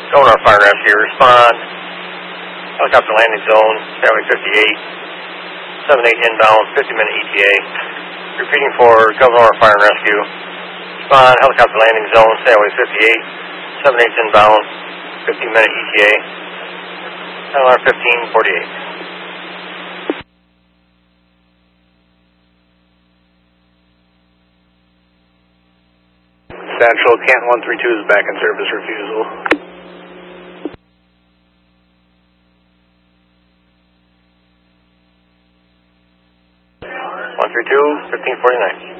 Sonar Fire and Rescue, respond. Helicopter landing zone, Skyway 58, 78 inbound, 50-minute ETA. Repeating for Governor Fire and Rescue. Respond, helicopter landing zone, Skyway 58, 78 inbound, 15-minute ETA. LR 1548. Central, Canton 132 is back in service refusal. 132, 1549.